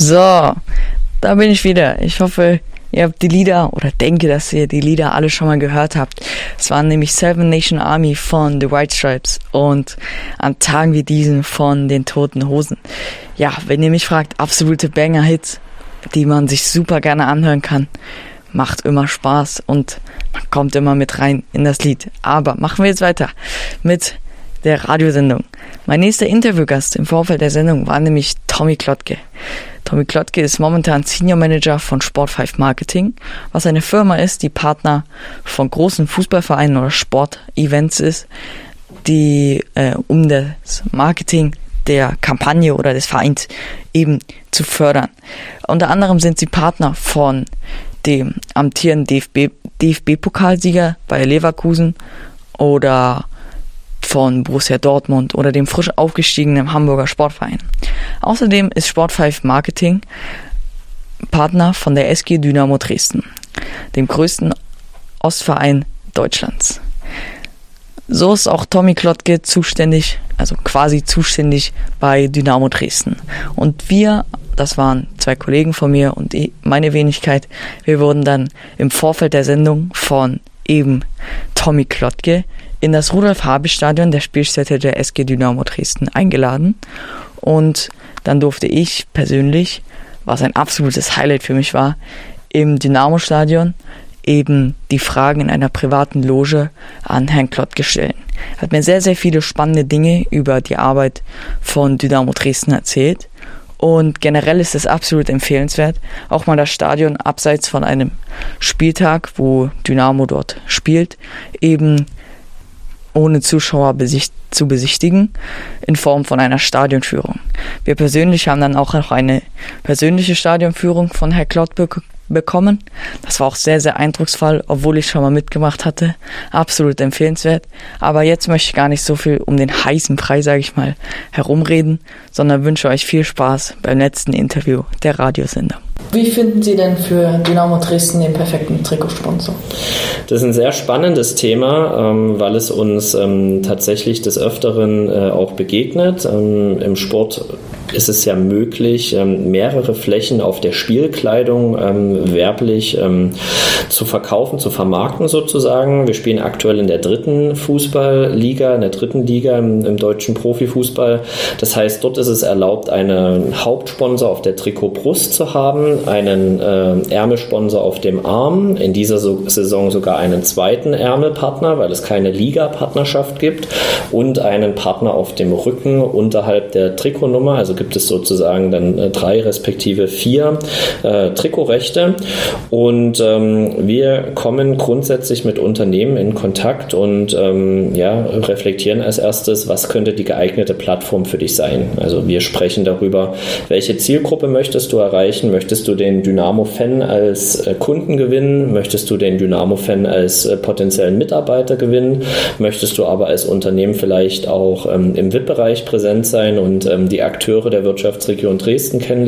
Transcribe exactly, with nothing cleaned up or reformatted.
So, da bin ich wieder. Ich hoffe, ihr habt die Lieder oder denke, dass ihr die Lieder alle schon mal gehört habt. Es waren nämlich Seven Nation Army von The White Stripes und an Tagen wie diesen von den Toten Hosen. Ja, wenn ihr mich fragt, absolute Banger-Hits, die man sich super gerne anhören kann. Macht immer Spaß und man kommt immer mit rein in das Lied. Aber machen wir jetzt weiter mit der Radiosendung. Mein nächster Interviewgast im Vorfeld der Sendung war nämlich Tommy Klotke. Tommy Klotke ist momentan Senior Manager von Sport fünf Marketing, was eine Firma ist, die Partner von großen Fußballvereinen oder Sportevents ist, die äh, um das Marketing der Kampagne oder des Vereins eben zu fördern. Unter anderem sind sie Partner von dem amtierenden D F B, D F B-Pokalsieger Bayer Leverkusen oder von Borussia Dortmund oder dem frisch aufgestiegenen Hamburger Sportverein. Außerdem ist Sport fünf Marketing Partner von der S G Dynamo Dresden, dem größten Ostverein Deutschlands. So ist auch Tommy Klotke zuständig, also quasi zuständig bei Dynamo Dresden. Und wir, das waren zwei Kollegen von mir und meine Wenigkeit, wir wurden dann im Vorfeld der Sendung von eben Tommy Klotke in das Rudolf-Habich-Stadion der Spielstätte der S G Dynamo Dresden eingeladen. Und dann durfte ich persönlich, was ein absolutes Highlight für mich war, im Dynamo-Stadion eben die Fragen in einer privaten Loge an Herrn Klotke stellen. Er hat mir sehr, sehr viele spannende Dinge über die Arbeit von Dynamo Dresden erzählt. Und generell ist es absolut empfehlenswert, auch mal das Stadion abseits von einem Spieltag, wo Dynamo dort spielt, eben ohne Zuschauer besicht- zu besichtigen, in Form von einer Stadionführung. Wir persönlich haben dann auch noch eine persönliche Stadionführung von Herrn Klotke bekommen. Das war auch sehr, sehr eindrucksvoll, obwohl ich schon mal mitgemacht hatte. Absolut empfehlenswert. Aber jetzt möchte ich gar nicht so viel um den heißen Brei, sage ich mal, herumreden, sondern wünsche euch viel Spaß beim letzten Interview der Radiosender. Wie finden Sie denn für Dynamo Dresden den perfekten Trikotsponsor? Das ist ein sehr spannendes Thema, weil es uns tatsächlich des Öfteren auch begegnet. Im Sport ist es ja möglich, mehrere Flächen auf der Spielkleidung werblich zu verkaufen, zu vermarkten sozusagen. Wir spielen aktuell in der dritten Fußballliga, in der dritten Liga im, im deutschen Profifußball. Das heißt, dort ist es erlaubt, einen Hauptsponsor auf der Trikotbrust zu haben, einen äh, Ärmelsponsor auf dem Arm, in dieser so- Saison sogar einen zweiten Ärmelpartner, weil es keine Liga-Partnerschaft gibt, und einen Partner auf dem Rücken unterhalb der Trikotnummer. Also gibt es sozusagen dann äh, drei respektive vier äh, Trikotrechte. Und ähm, wir kommen grundsätzlich mit Unternehmen in Kontakt und ähm, ja, reflektieren als erstes, was könnte die geeignete Plattform für dich sein. Also wir sprechen darüber, welche Zielgruppe möchtest du erreichen? Möchtest du den Dynamo-Fan als äh, Kunden gewinnen? Möchtest du den Dynamo-Fan als äh, potenziellen Mitarbeiter gewinnen? Möchtest du aber als Unternehmen vielleicht auch ähm, im V I P-Bereich präsent sein und ähm, die Akteure der Wirtschaftsregion Dresden kennenlernen?